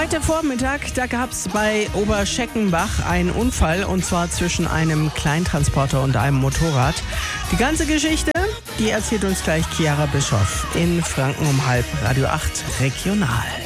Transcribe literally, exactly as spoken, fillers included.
Heute Vormittag, da gab es bei Oberscheckenbach einen Unfall, und zwar zwischen einem Kleintransporter und einem Motorrad. Die ganze Geschichte, die erzählt uns gleich Chiara Bischoff in Franken um halb, Radio acht Regional.